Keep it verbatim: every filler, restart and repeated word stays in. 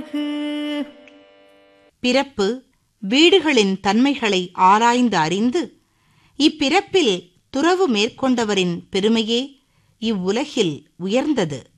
பிறப்பு வீடுகளின் தன்மைகளை ஆராய்ந்து அறிந்து இப்பிறப்பில் துறவு மேற்கொண்டவரின் பெருமையே இவ்வுலகில் உயர்ந்தது.